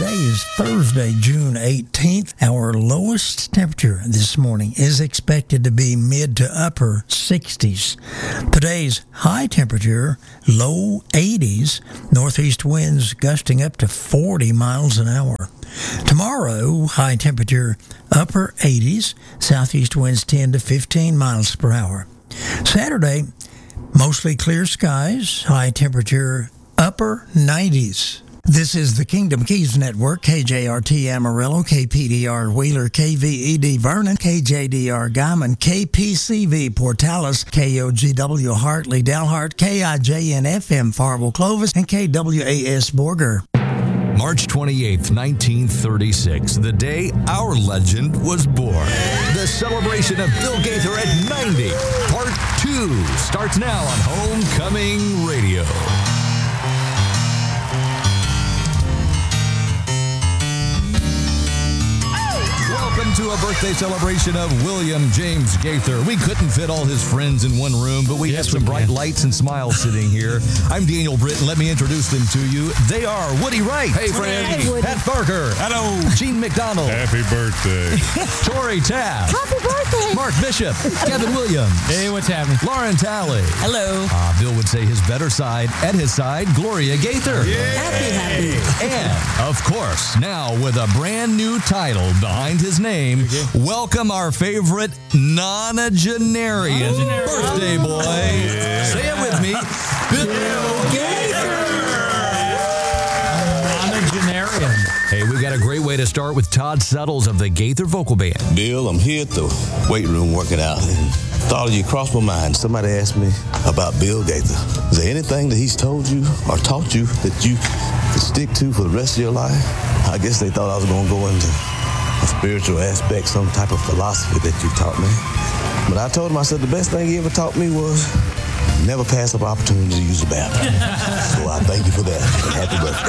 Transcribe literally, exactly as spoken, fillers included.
Today is Thursday, June eighteenth. Our lowest temperature this morning is expected to be mid to upper sixties. Today's high temperature, low eighties. Northeast winds gusting up to forty miles an hour. Tomorrow, high temperature, upper eighties. Southeast winds ten to fifteen miles per hour. Saturday, mostly clear skies. High temperature, upper nineties. This is the Kingdom Keys Network, K J R T Amarillo, K P D R Wheeler, K V E D Vernon, K J D R Guyman, K P C V Portales, K O G W Hartley Dalhart, K I J N F M Farwell Clovis, and K W A S Borger. March twenty-eighth, nineteen thirty-six, the day our legend was born. The celebration of Bill Gaither at ninety, part two, starts now on Homecoming Radio. Welcome to a birthday celebration of William James Gaither. We couldn't fit all his friends in one room, but we Yes, have some we bright can. lights and smiles sitting here. I'm Daniel Britton. Let me introduce them to you. They are Woody Wright. Hey, friend. Hey, Woody. Pat Barker. Hello. Gene McDonald. Happy birthday. Tori Taft. Happy birthday! Mark Bishop. Kevin Williams. Hey, what's happening? Lauren Talley. Hello. Uh, Bill would say his better side. At his side, Gloria Gaither. Happy, happy. And, of course, now with a brand new title behind his name, welcome our favorite nonagenarian birthday boy. Say it with me, Bill Gaither. Nonagenarian. Hey, we got a great way to start with Todd Settles of the Gaither Vocal Band. Bill, I'm here at the weight room working out, and thought of you crossed my mind. Somebody asked me about Bill Gaither. Is there anything that he's told you or taught you that you could stick to for the rest of your life? I guess they thought I was going to go into a spiritual aspect, some type of philosophy that you taught me. But I told him, I said, the best thing he ever taught me was never pass up an opportunity to use the bathroom. So I thank you for that, and happy birthday.